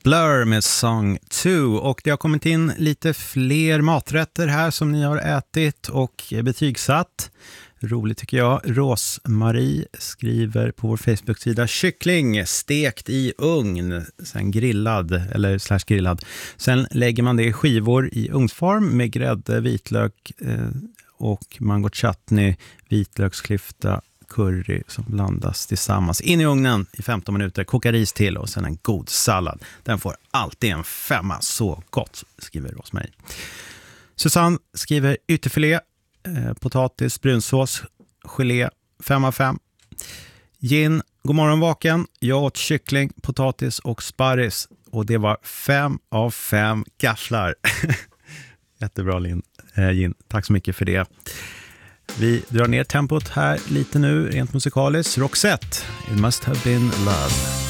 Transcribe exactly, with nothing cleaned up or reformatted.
Blur med Song två, och det har kommit in lite fler maträtter här som ni har ätit och betygsatt. Roligt tycker jag. Rosmarie skriver på vår Facebook-sida: kyckling stekt i ugn, sen grillad eller slash grillad. Sen lägger man det i skivor i ugnsform med grädde, vitlök eh, och mango chutney, vitlöksklyfta, curry som blandas tillsammans. In i ugnen i femton minuter, koka ris till och sen en god sallad. Den får alltid en femma, så gott, skriver Rosmarie. Susanne skriver ytterfilé, eh, potatis, brunsås, gelé, fem av fem. Gin, god morgon vaken. Jag åt kyckling, potatis och sparris och det var fem av fem gafflar. Jättebra Lin, eh, Gin, tack så mycket för det. Vi drar ner tempot här lite nu, rent musikaliskt. Roxette, It Must Have Been Love.